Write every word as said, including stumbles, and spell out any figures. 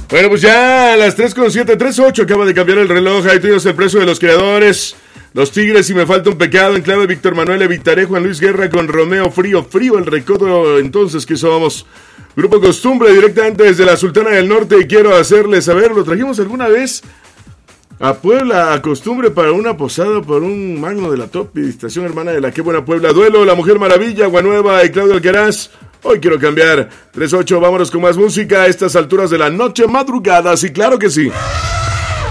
Bueno, pues ya a las tres con siete, tres ocho acaba de cambiar el reloj. Ahí tuvimos el precio de los creadores. Los Tigres y Me Falta un Pecado, en clave Víctor Manuel Evitaré, Juan Luis Guerra con Romeo Frío, Frío el recodo, entonces que somos Grupo Costumbre directamente desde la Sultana del Norte, y quiero hacerles saber, lo trajimos alguna vez a Puebla, a Costumbre para una posada, por un magno de la top, y estación hermana de la Qué Buena Puebla, Duelo, La Mujer Maravilla, Aguanueva y Claudio Alcaraz. Hoy quiero cambiar, tres ocho, vámonos con más música a estas alturas de la noche, madrugadas, y claro que sí.